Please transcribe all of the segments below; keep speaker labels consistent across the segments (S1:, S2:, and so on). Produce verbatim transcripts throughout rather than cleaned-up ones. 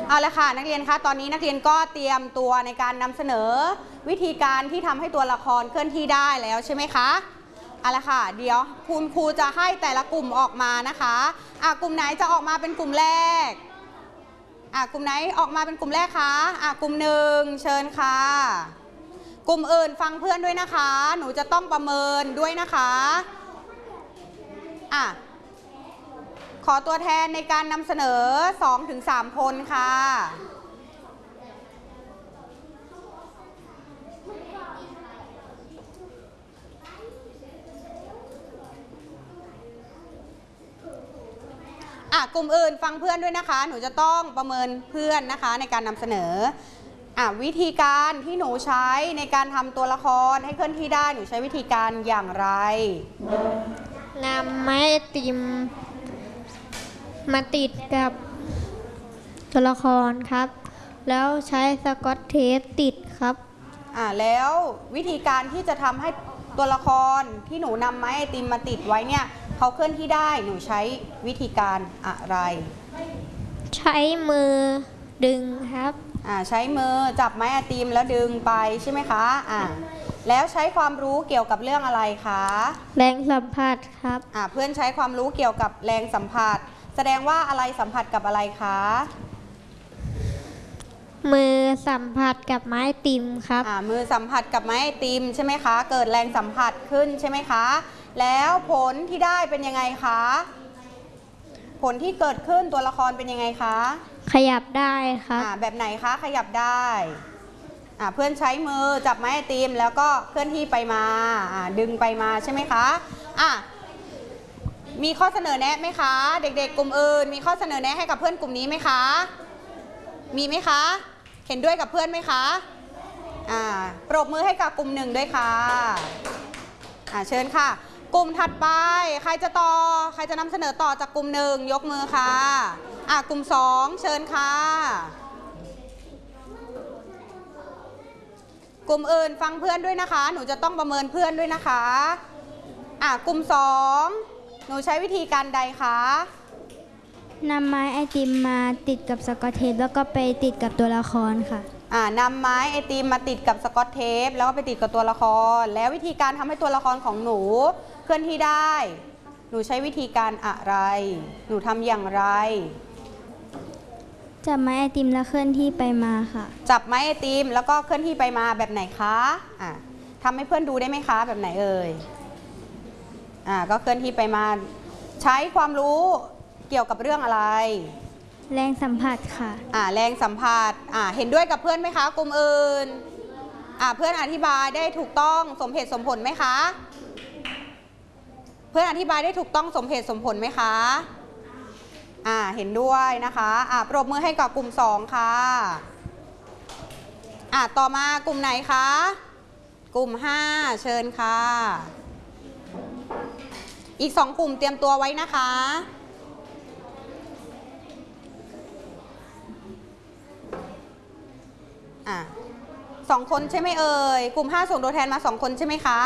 S1: เอาละค่ะนักเรียนคะตอนนี้นักเรียนก็เตรียมตัวในการนำเสนอวิธีการที่ทำให้ตัวละครเคลื่อนที่ได้แล้วใช่ไหมคะเอาละค่ะเดี๋ยวคุณครูจะให้แต่ละกลุ่มออกมานะคะอ่ะกลุ่มไหนจะออกมาเป็นกลุ่มแรกอ่ะกลุ่มไหนออกมาเป็นกลุ่มแรกคะอ่ะกลุ่มหนึ่งเชิญค่ะกลุ่มอื่นฟังเพื่อนด้วยนะคะหนูจะต้องประเมินด้วยนะคะอ่ะขอตัวแทนในการนำเสนอ สองถึงสาม คนค่ะอ่ะกลุ่มอื่นฟังเพื่อนด้วยนะคะหนูจะต้องประเมินเพื่อนนะคะในการนำเสนออ่ะวิธีการที่หนูใช้ในการทำตัวละครให้เคลื่อนที่ได้หนูใช้วิธีการอย่างไร
S2: นำไม้ไอติมมาติดกับตัวละครครับแล้วใช้สกอตเทปติดครับ
S1: อ่าแล้ววิธีการที่จะทำให้ตัวละครที่หนูนำไม้ไอติมมาติดไว้เนี่ยเขาเคลื่อนที่ได้หนูใช้วิธีการอะไร
S2: ใช้มือดึงครับ
S1: อ่าใช้มือจับไม้ไอติมแล้วดึงไปใช่ไหมคะอ่าแล้วใช้ความรู้เกี่ยวกับเรื่องอะไรคะ
S2: แรงสัมผัสครับ
S1: อ่าเพื่อนใช้ความรู้เกี่ยวกับแรงสัมผัสแสดงว่าอะไรสัมผัสกับอะไรคะ
S2: มือสัมผัสกับไม้ติมครับ
S1: อ่ามือสัมผัสกับไม้ไอติมใช่ไหมคะเกิดแรงสัมผัสขึ้นใช่ไหมคะแล้วผลที่ได้เป็นยังไงคะผลที่เกิดขึ้นตัวละครเป็นยังไงคะ
S2: ขยับได้ครับ
S1: อ่าแบบไหนคะขยับได้อ่าเพื่อนใช้มือจับไม้ไอติมแล้วก็เคลื่อนที่ไปมาอ่าดึงไปมาใช่ไหมคะอ่ะมีข้อเสนอแนะไหมคะเด็กๆกลุ่มอื่นมีข้อเสนอแนะให้กับเพื่อนกลุ่มนี้ไหมคะมีไหมคะเห็นด้วยกับเพื่อนไหมคะอ่าปรบมือให้กับกลุ่มหนึ่งด้วยค่ะอ่าเชิญค่ะกลุ่มถัดไปใครจะต่อใครจะนำเสนอต่อจากกลุ่มหนึ่งยกมือค่ะอ่ากลุ่มสองเชิญค่ะกลุ่มอื่นฟังเพื่อนด้วยนะคะหนูจะต้องประเมินเพื่อนด้วยนะคะอ่ากลุ่มสองหนูใช้วิธีการใดคะ
S2: นำไม้ไอติมมาติดกับสกอตเทปแล้วก็ไปติดกับตัวละครค่ะ
S1: อ่านำไม้ไอติมมาติดกับสกอตเทปแล้วก็ไปติดกับตัวละครแล้ววิธีการทำให้ตัวละครของหนูเคลื่อนที่ได้หนูใช้วิธีการอะไรหนูทำอย่างไร
S2: จับไม้ไอติมแล้วเคลื่อนที่ไปมาค่ะ
S1: จับไม้ไอติมแล้วก็เคลื่อนที่ไปมาแบบไหนคะอ่ะทำให้เพื่อนดูได้ไหมคะแบบไหนเอ่ยอ่าก็เคลื่อนที่ไปมาใช้ความรู้เกี่ยวกับเรื่องอะไร
S2: แรงสัมผัสค่ะ
S1: อ่าแรงสัมผัสอ่าเห็นด้วยกับเพื่อนไหมคะกลุ่มอื่นอ่าเพื่อนอธิบายได้ถูกต้องสมเหตุสมผลไหมคะเพื่อนอธิบายได้ถูกต้องสมเหตุสมผลไหมคะอ่าเห็นด้วยนะคะอ่าปรบมือให้กับกลุ่มสองค่ะอ่าต่อมากลุ่มไหนคะกลุ่มห้าเชิญค่ะอีกสองกลุ่มเตรียมตัวไว้นะคะอ่ะสองคนใช่ไหมเอ่ยกลุ่มห้าส่งตัวแทนมาสองคนใช่ไหมคะ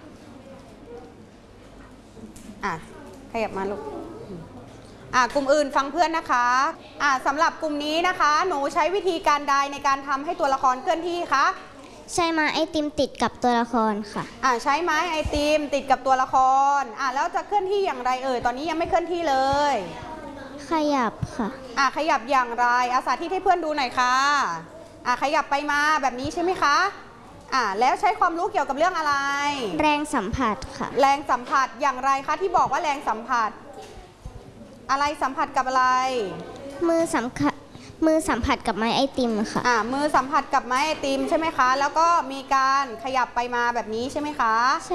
S1: อ่ะขยับมาลูกอ่ะกลุ่มอื่นฟังเพื่อนนะคะอ่ะสำหรับกลุ่มนี้นะคะหนูใช้วิธีการใดในการทำให้ตัวละครเคลื่อนที่คะ
S2: ใช้ไม้ไอติมติดกับตัวละครค่ะ
S1: อ่ะใช้ไม้ไอติมติดกับตัวละครอ่ะแล้วจะเคลื่อนที่อย่างไรเอ่ยตอนนี้ยังไม่เคลื่อนที่เลย
S2: ขยับค่ะ
S1: อ่ะขยับอย่างไรอาสาที่ให้เพื่อนดูหน่อยค่ะอ่ะขยับไปมาแบบนี้ใช่ไหมคะอ่ะแล้วใช้ความรู้เกี่ยวกับเรื่องอะไร
S2: แรงสัมผัสค่ะ
S1: แรงสัมผัสอย่างไรคะที่บอกว่าแรงสัมผัสอะไรสัมผัสกับอะไร
S2: มือสัมผัสมือสัมผัสกับไม้ไอติมค่ะ
S1: อ่ะมือสัมผัสกับไม้ไอติมใช่ไหมคะแล้วก็มีการขยับไปมาแบบนี้ใช่ไหมคะ